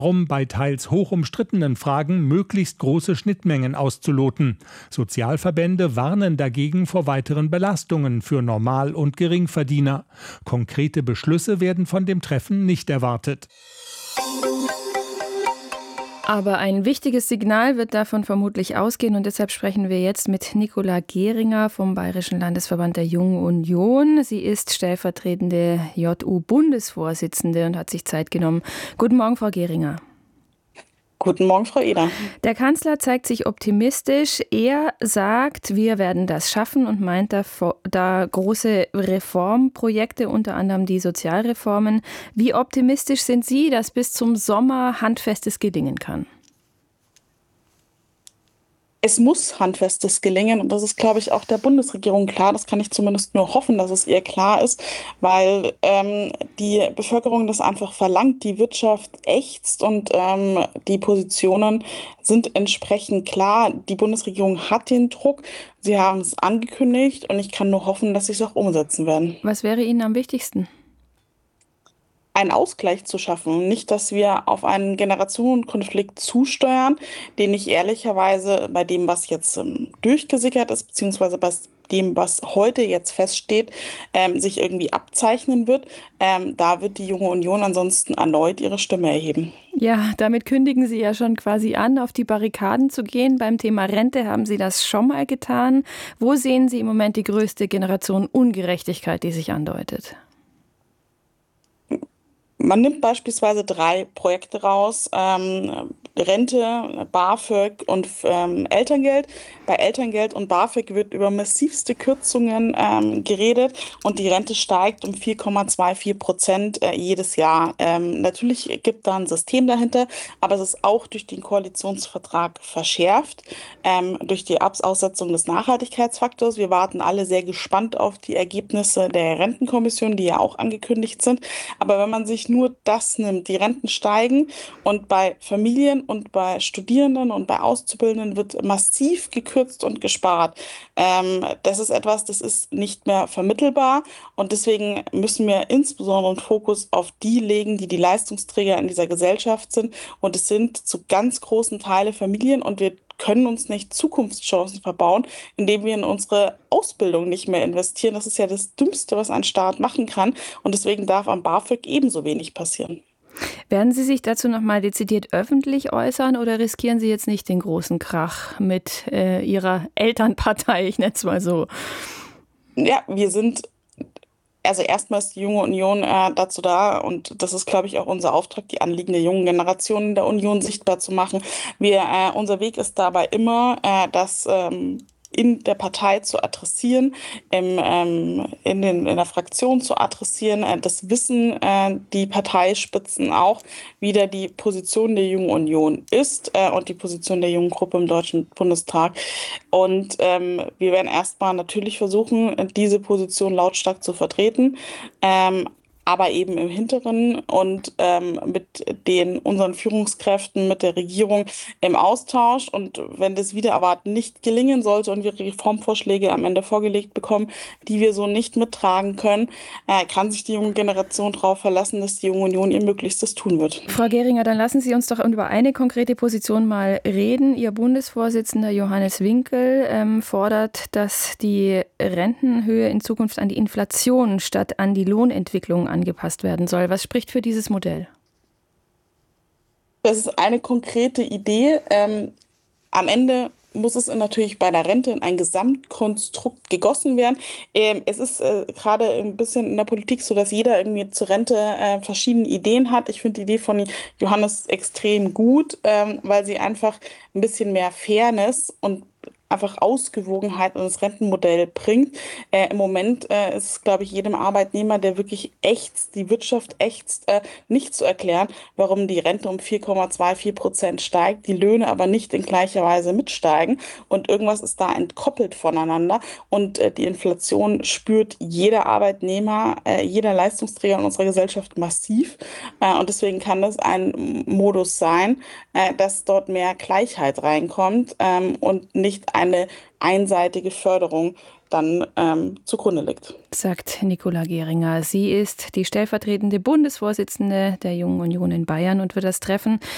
darum, bei teils hoch umstrittenen Fragen möglichst große Schnittmengen auszuloten. Sozialverbände warnen dagegen vor weiteren Belastungen für Normal- und Geringverdiener. Konkrete Beschlüsse werden von dem Treffen nicht erwartet. Aber ein wichtiges Signal wird davon vermutlich ausgehen und deshalb sprechen wir jetzt mit Nicola Gehringer vom Bayerischen Landesverband der Jungen Union. Sie ist stellvertretende JU-Bundesvorsitzende und hat sich Zeit genommen. Guten Morgen, Frau Gehringer. Guten Morgen, Frau Eder. Der Kanzler zeigt sich optimistisch. Er sagt, wir werden das schaffen und meint da große Reformprojekte, unter anderem die Sozialreformen. Wie optimistisch sind Sie, dass bis zum Sommer Handfestes gelingen kann? Es muss Handfestes gelingen und das ist, glaube ich, auch der Bundesregierung klar. Das kann ich zumindest nur hoffen, dass es ihr klar ist, weil die Bevölkerung das einfach verlangt. Die Wirtschaft ächzt und die Positionen sind entsprechend klar. Die Bundesregierung hat den Druck. Sie haben es angekündigt und ich kann nur hoffen, dass sie es auch umsetzen werden. Was wäre Ihnen am wichtigsten? Einen Ausgleich zu schaffen. Nicht, dass wir auf einen Generationenkonflikt zusteuern, den ich ehrlicherweise bei dem, was jetzt durchgesickert ist, beziehungsweise bei dem, was heute jetzt feststeht, sich irgendwie abzeichnen wird. Da wird die Junge Union ansonsten erneut ihre Stimme erheben. Ja, damit kündigen Sie ja schon quasi an, auf die Barrikaden zu gehen. Beim Thema Rente haben Sie das schon mal getan. Wo sehen Sie im Moment die größte Generationenungerechtigkeit, die sich andeutet? Man nimmt beispielsweise 3 Projekte raus, Rente, BAföG und Elterngeld. Bei Elterngeld und BAföG wird über massivste Kürzungen geredet und die Rente steigt um 4,24% jedes Jahr. Natürlich gibt da ein System dahinter, aber es ist auch durch den Koalitionsvertrag verschärft, durch die Aussetzung des Nachhaltigkeitsfaktors. Wir warten alle sehr gespannt auf die Ergebnisse der Rentenkommission, die ja auch angekündigt sind. Aber wenn man sich nur das nimmt, die Renten steigen und bei Familien und bei Studierenden und bei Auszubildenden wird massiv gekürzt und gespart. Das ist etwas, das ist nicht mehr vermittelbar und deswegen müssen wir insbesondere einen Fokus auf die legen, die Leistungsträger in dieser Gesellschaft sind und es sind zu ganz großen Teilen Familien und wir können uns nicht Zukunftschancen verbauen, indem wir in unsere Ausbildung nicht mehr investieren. Das ist ja das Dümmste, was ein Staat machen kann. Und deswegen darf am BAföG ebenso wenig passieren. Werden Sie sich dazu noch mal dezidiert öffentlich äußern oder riskieren Sie jetzt nicht den großen Krach mit Ihrer Elternpartei, ich nenne es mal so? Ja, wir sind also erstmal ist die Junge Union dazu da und das ist, glaube ich, auch unser Auftrag, die Anliegen der jungen Generation in der Union sichtbar zu machen. Unser Weg ist dabei immer, das in der Partei zu adressieren, in der Fraktion zu adressieren. Das wissen die Parteispitzen auch, wie da die Position der Jungen Union ist und die Position der jungen Gruppe im Deutschen Bundestag. Und wir werden erstmal natürlich versuchen, diese Position lautstark zu vertreten. Aber eben im Hinteren und mit unseren Führungskräften, mit der Regierung im Austausch. Und wenn das wieder erwarten nicht gelingen sollte und wir Reformvorschläge am Ende vorgelegt bekommen, die wir so nicht mittragen können, kann sich die junge Generation darauf verlassen, dass die Junge Union ihr Möglichstes tun wird. Frau Gehringer, dann lassen Sie uns doch über eine konkrete Position mal reden. Ihr Bundesvorsitzender Johannes Winkel fordert, dass die Rentenhöhe in Zukunft an die Inflation statt an die Lohnentwicklung angepasst werden soll. Was spricht für dieses Modell? Das ist eine konkrete Idee. Am Ende muss es natürlich bei der Rente in ein Gesamtkonstrukt gegossen werden. Es ist gerade ein bisschen in der Politik so, dass jeder irgendwie zur Rente verschiedene Ideen hat. Ich finde die Idee von Johannes extrem gut, weil sie einfach ein bisschen mehr Fairness und einfach Ausgewogenheit in das Rentenmodell bringt. Im Moment ist es, glaube ich, jedem Arbeitnehmer, der wirklich ächzt, die Wirtschaft ächzt, nicht zu erklären, warum die Rente um 4,24% steigt, die Löhne aber nicht in gleicher Weise mitsteigen. Und irgendwas ist da entkoppelt voneinander. Und die Inflation spürt jeder Arbeitnehmer, jeder Leistungsträger in unserer Gesellschaft massiv. Und deswegen kann das ein Modus sein, dass dort mehr Gleichheit reinkommt und nicht eine einseitige Förderung dann zugrunde liegt. Sagt Nicola Gehringer. Sie ist die stellvertretende Bundesvorsitzende der Jungen Union in Bayern und wird das Treffen